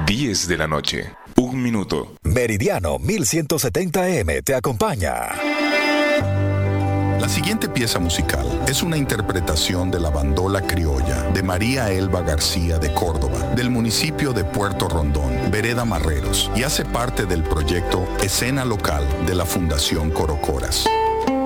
10 de la noche, 1 minuto. Meridiano 1170M te acompaña. La siguiente pieza musical es una interpretación de la bandola criolla de María Elba García de Córdoba, del municipio de Puerto Rondón, Vereda Marreros, y hace parte del proyecto Escena Local de la Fundación Corocoras.